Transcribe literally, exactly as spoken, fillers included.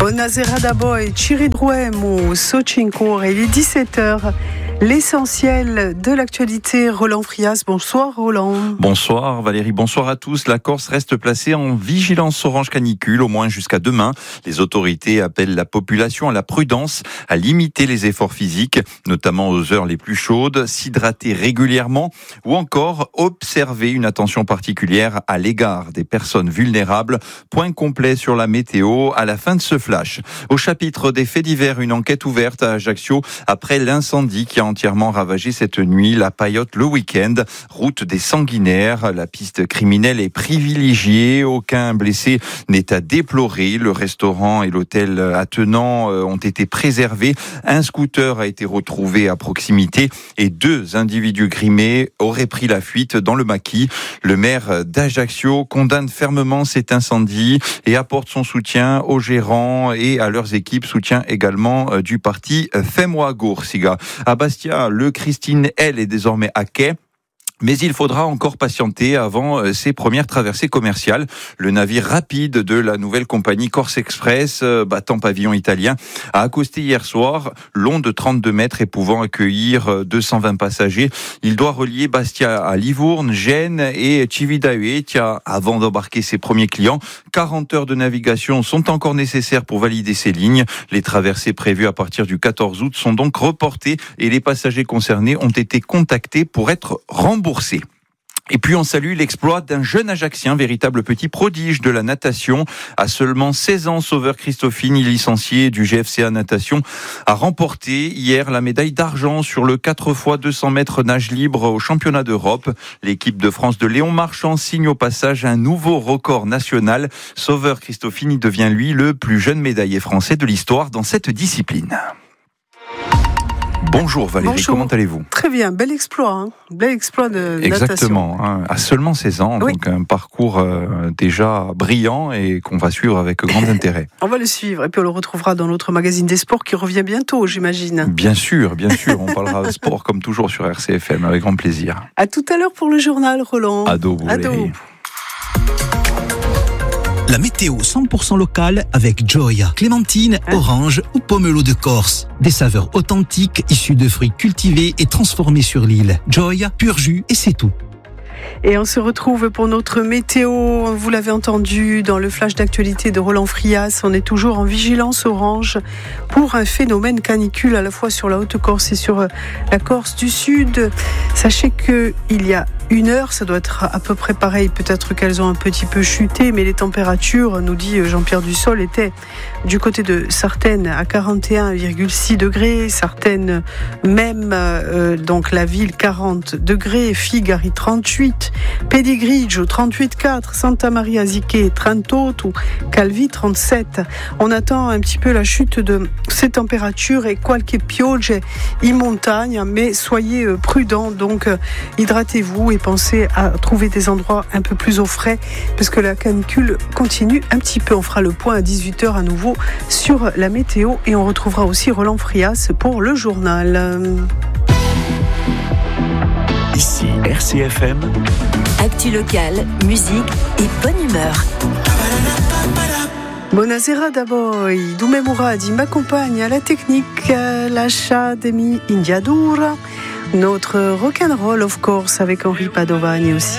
Buonasera da voi, ci ritroviamo su cinque, il est dix-sept heures. L'essentiel de l'actualité, Roland Frias. Bonsoir Roland. Bonsoir Valérie, bonsoir à tous. La Corse reste placée en vigilance orange canicule, au moins jusqu'à demain. Les autorités appellent la population à la prudence, à limiter les efforts physiques, notamment aux heures les plus chaudes, s'hydrater régulièrement ou encore observer une attention particulière à l'égard des personnes vulnérables. Point complet sur la météo à la fin de ce flash. Au chapitre des faits divers, une enquête ouverte à Ajaccio après l'incendie qui a entièrement ravagé cette nuit la Paillote le week-end. Route des Sanguinaires, la piste criminelle est privilégiée, aucun blessé n'est à déplorer. Le restaurant et l'hôtel attenant ont été préservés. Un scooter a été retrouvé à proximité et deux individus grimés auraient pris la fuite dans le maquis. Le maire d'Ajaccio condamne fermement cet incendie et apporte son soutien aux gérants et à leurs équipes, soutien également du parti Femwa Goursiga. À Bastia, le Christine L est désormais à quai. Mais il faudra encore patienter avant ses premières traversées commerciales. Le navire rapide de la nouvelle compagnie Corse Express, battant pavillon italien, a accosté hier soir, long de trente-deux mètres et pouvant accueillir deux cent vingt passagers. Il doit relier Bastia à Livourne, Gênes et Civitavecchia avant d'embarquer ses premiers clients. quarante heures de navigation sont encore nécessaires pour valider ces lignes. Les traversées prévues à partir du quatorze août sont donc reportées et les passagers concernés ont été contactés pour être remboursés. Et puis on salue l'exploit d'un jeune Ajaccien, véritable petit prodige de la natation. À seulement seize ans, Sauveur Christofini, licencié du G F C A Natation, a remporté hier la médaille d'argent sur le quatre fois deux cents mètres nage libre au championnat d'Europe. L'équipe de France de Léon Marchand signe au passage un nouveau record national. Sauveur Christofini devient lui le plus jeune médaillé français de l'histoire dans cette discipline. Bonjour Valérie, Bonjour. Comment allez-vous ? Très bien, bel exploit, hein. Bel exploit de Exactement, natation. hein, à seulement seize ans, oui. Donc un parcours euh, déjà brillant et qu'on va suivre avec grand intérêt. On va le suivre et puis on le retrouvera dans notre magazine des sports qui revient bientôt, j'imagine. Bien sûr, bien sûr, on parlera sport comme toujours sur R C F M avec grand plaisir. À tout à l'heure pour le journal, Roland. Ado, Valérie. La météo cent pour cent locale avec Gioia, clémentine, hein? Orange ou pomelo de Corse. Des saveurs authentiques issues de fruits cultivés et transformés sur l'île. Gioia, pur jus et c'est tout. Et on se retrouve pour notre météo. Vous l'avez entendu dans le flash d'actualité de Roland Frias. On est toujours en vigilance orange pour un phénomène canicule à la fois sur la Haute-Corse et sur la Corse du Sud. Sachez qu'il y a une heure, ça doit être à peu près pareil. Peut-être qu'elles ont un petit peu chuté, mais les températures, nous dit Jean-Pierre Dussol, étaient du côté de Sartène à quarante et un virgule six degrés. Sartène même, euh, donc la ville quarante degrés. Figari trente-huit. Pedigrigio trente-huit virgule quatre. Santa Maria Ziché trente-huit ou Calvi trente-sept. On attend un petit peu la chute de ces températures et qualche piogge in montagne, mais soyez prudents, donc hydratez-vous et pensez à trouver des endroits un peu plus au frais parce que la canicule continue un petit peu. On fera le point à dix-huit heures à nouveau sur la météo et on retrouvera aussi Roland Frias pour le journal. Ici R C F M. Actu locale, musique et bonne humeur. Buonasera da voi, Dume Mouradi m'accompagne à la technique, l'achat demi Indiadura, notre rock'n'roll of course avec Henri Padovani aussi.